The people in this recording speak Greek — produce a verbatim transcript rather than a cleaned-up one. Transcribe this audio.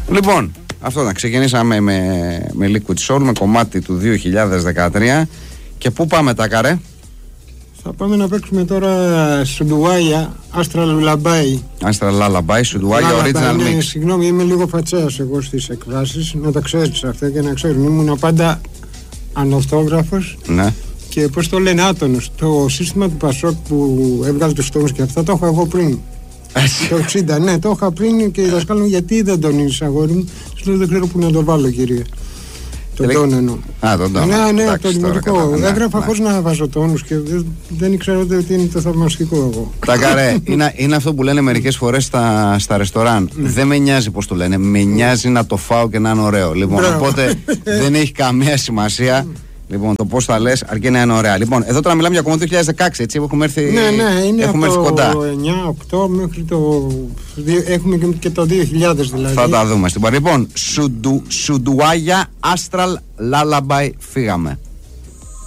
Λοιπόν, αυτό να ξεκινήσαμε με, με Liquid Soul, με κομμάτι του δύο χιλιάδες δεκατρία. Και πού πάμε, Τάκαρε? Θα πάμε να παίξουμε τώρα Σουντουάια, Astral Lullaby. Astral Lullaby, Σουντουάια, original ναι, mix. Συγγνώμη, είμαι λίγο φατσέας εγώ στις εκφράσεις. Να τα ξέρεις αυτά και να ξέρουν. Ήμουν πάντα ανορθόγραφος. Ναι. Και πώς το λένε, άτονος. Το σύστημα του Πασόκ που έβγαλε τους τόνους και αυτά το έχω εγώ πριν. Το εξήντα, ναι, το είχα πριν και η δασκάλα μου, γιατί δεν τονίζεις, αγόρι μου? Σου λέω, δεν ξέρω πού να το βάλω, κυρία. Τον τόνο εννοώ. Α, τον τόνο. Ναι, ναι, εντάξει, το δημοτικό. Ναι, έγραφα ναι. χωρίς να βάζω τόνους και δεν, δεν ήξερα ότι είναι το θαυμαστικό εγώ. Τάκαρε, είναι, είναι αυτό που λένε μερικές φορές στα, στα ρεστοράν. Ναι. Δεν με νοιάζει πώς το λένε. Με νοιάζει να το φάω και να είναι ωραίο. Λοιπόν, Μπράβο. οπότε δεν έχει καμία σημασία. Λοιπόν, το πώς θα λες, αρκεί να είναι ωραία. Λοιπόν, εδώ τώρα μιλάμε για κομμάτι δύο χιλιάδες δεκαέξι, έτσι, έχουμε έρθει, Ναι, ναι, είναι έχουμε από έρθει κοντά. το εννιά οκτώ μέχρι το... Έχουμε και το δύο χιλιάδες δηλαδή. Θα τα δούμε στην παρά. Λοιπόν, Σουντουάια, Astral Lullaby, φύγαμε.